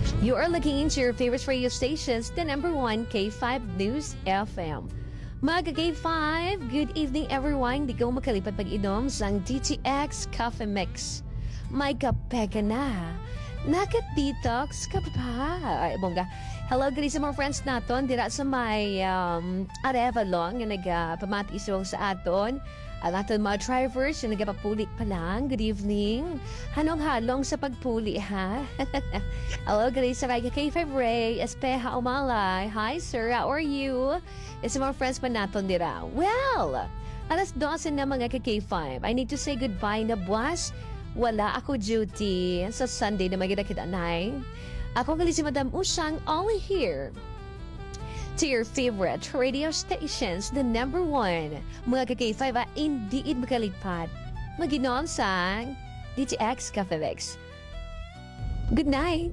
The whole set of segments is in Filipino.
You are looking into your favorite radio stations, the number one K5 News FM. Mga K5, good evening everyone. Di ko makalipat pag-inom sa DTX Coffee Mix. May kape ka na. Naka-detox ka pa. Ay, bongga. Hello, guys sa mga friends naton. Dira sa may Arevalo nga nagpamatisong sa aton. Ang aton mga drivers yung nagpapuli pa lang. Good evening. Hanong-halong sa pagpuli, ha? Hello, guys sa may K5 Ray. Espeha Umalay. Hi, sir. How are you? It's mga friends pa naton dira. Well, alas 12 na mga K5. I need to say goodbye na buwas. Wala ako duty sa Sunday na magkita-kita-nay. Ako gali si Madam Usang, only here to your favorite radio stations, the number one. Mga K5, hindi makalipad. Maginom sa DTX Cafe Mix. Good night.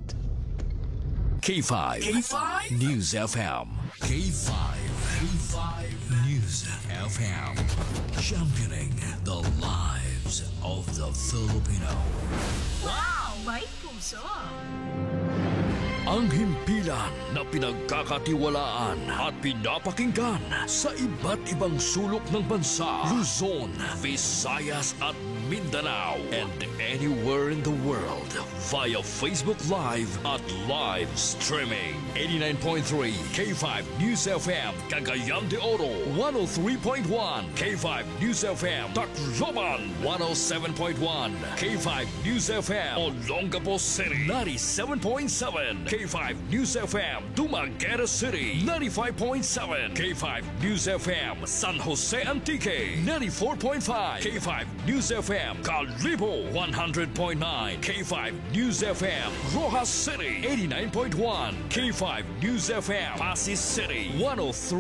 K5 News FM. K5 News FM. Championing the lives of the Filipino. Wow! May puso! Ang himpilan na pinagkakatiwalaan at pinapakinggan sa iba't ibang sulok ng bansa, Luzon, Visayas at Mindanao, and anywhere in the world via Facebook Live at live streaming. 89.3 K5 News FM Cagayan de Oro, 103.1 K5 News FM Tacloban, 107.1 K5 News FM Olongapo City, 97.7 K5 News FM Dumaguete City, 95.7 K5 News FM San Jose Antique, 94.5 K5 News FM Calibo, 100.9 K5 News FM Rojas City, 89.1 K5 News FM Pasig City, 103